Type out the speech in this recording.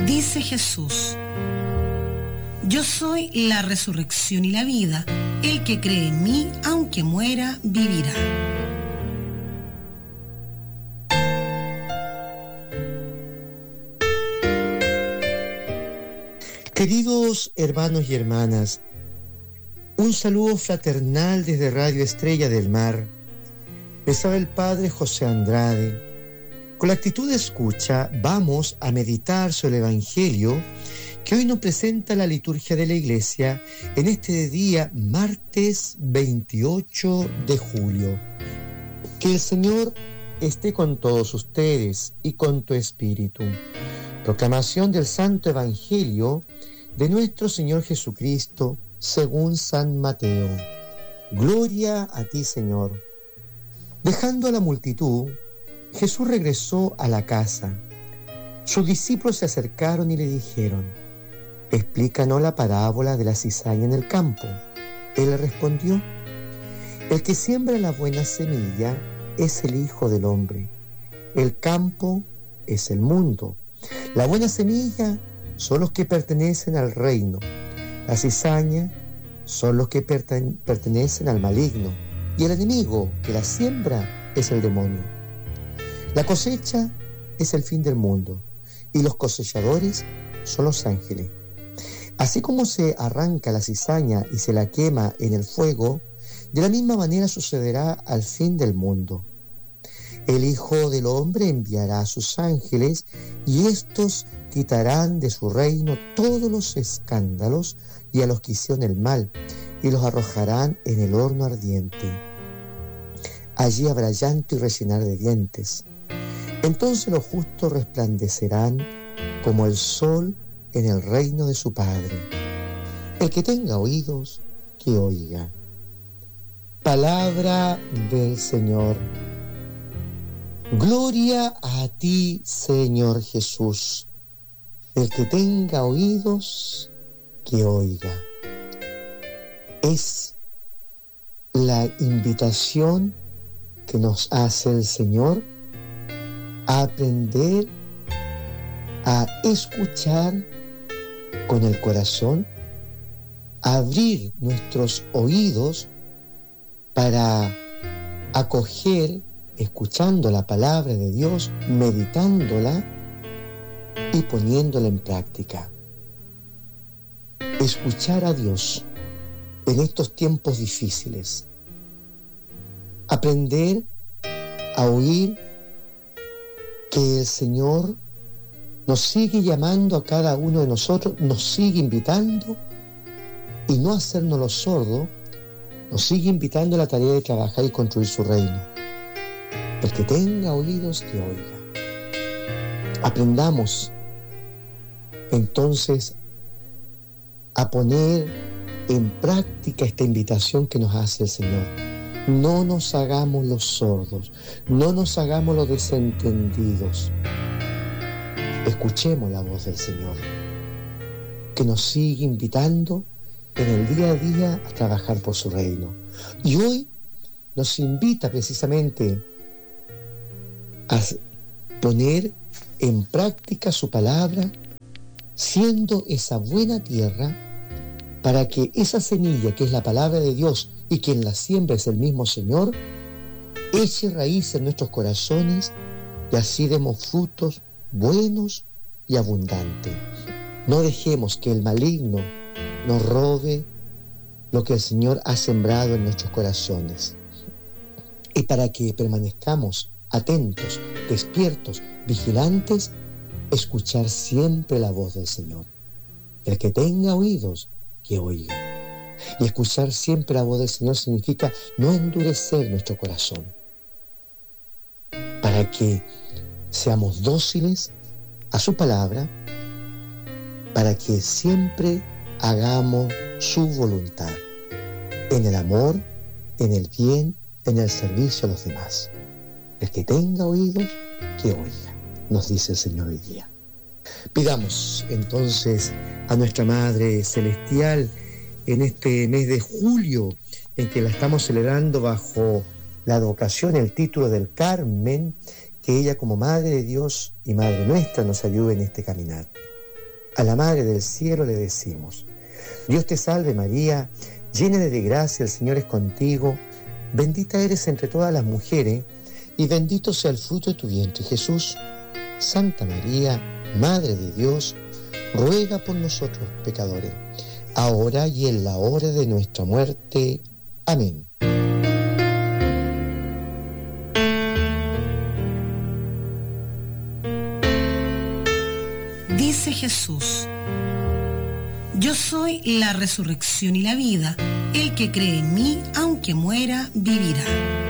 Dice Jesús: yo soy la resurrección y la vida. El que cree en mí, aunque muera, vivirá. Queridos hermanos y hermanas, un saludo fraternal desde Radio Estrella del Mar. Les habla el Padre José Andrade. Con la actitud de escucha vamos a meditar sobre el Evangelio que hoy nos presenta la liturgia de la Iglesia en este día martes 28 de julio. Que el Señor esté con todos ustedes y con tu espíritu. Proclamación del Santo Evangelio de nuestro Señor Jesucristo según San Mateo. Gloria a ti, Señor. Dejando a la multitud, Jesús regresó a la casa. Sus discípulos se acercaron y le dijeron: explícanos la parábola de la cizaña en el campo. Él le respondió: el que siembra la buena semilla es el Hijo del Hombre. El campo es el mundo. La buena semilla son los que pertenecen al reino. La cizaña son los que pertenecen al maligno. Y el enemigo que la siembra es el demonio. La cosecha es el fin del mundo, y los cosechadores son los ángeles. Así como se arranca la cizaña y se la quema en el fuego, de la misma manera sucederá al fin del mundo. El Hijo del Hombre enviará a sus ángeles, y éstos quitarán de su reino todos los escándalos y a los que hicieron el mal, y los arrojarán en el horno ardiente. Allí habrá llanto y rechinar de dientes. Entonces los justos resplandecerán como el sol en el reino de su Padre. El que tenga oídos, que oiga. Palabra del Señor. Gloria a ti, Señor Jesús. El que tenga oídos, que oiga. Es la invitación que nos hace el Señor a aprender a escuchar con el corazón, a abrir nuestros oídos para acoger, escuchando la palabra de Dios, meditándola y poniéndola en práctica. Escuchar a Dios en estos tiempos difíciles. Aprender a oír que el Señor nos sigue llamando a cada uno de nosotros, nos sigue invitando, y no hacernos los sordos, nos sigue invitando a la tarea de trabajar y construir su reino. El que tenga oídos, que oiga. Aprendamos entonces a poner en práctica esta invitación que nos hace el Señor. No nos hagamos los sordos, no nos hagamos los desentendidos. Escuchemos la voz del Señor, que nos sigue invitando en el día a día a trabajar por su reino. Y hoy nos invita precisamente a poner en práctica su palabra, siendo esa buena tierra, para que esa semilla que es la palabra de Dios y quien la siembra es el mismo Señor, eche raíz en nuestros corazones y así demos frutos buenos y abundantes. No dejemos que el maligno nos robe lo que el Señor ha sembrado en nuestros corazones. Y para que permanezcamos atentos, despiertos, vigilantes, escuchar siempre la voz del Señor. El que tenga oídos, que oiga. Y escuchar siempre la voz del Señor significa no endurecer nuestro corazón, para que seamos dóciles a su palabra, para que siempre hagamos su voluntad, en el amor, en el bien, en el servicio a los demás. El que tenga oídos, que oiga, nos dice el Señor hoy día. Pidamos entonces a nuestra Madre Celestial en este mes de julio, en que la estamos celebrando bajo la advocación, el título del Carmen, que ella como Madre de Dios y Madre nuestra nos ayude en este caminar. A la Madre del Cielo le decimos: Dios te salve María, llena de gracia, el Señor es contigo, bendita eres entre todas las mujeres, y bendito sea el fruto de tu vientre, Jesús. Santa María, Madre de Dios, ruega por nosotros pecadores, ahora y en la hora de nuestra muerte. Amén. Dice Jesús: yo soy la resurrección y la vida. El que cree en mí, aunque muera, vivirá.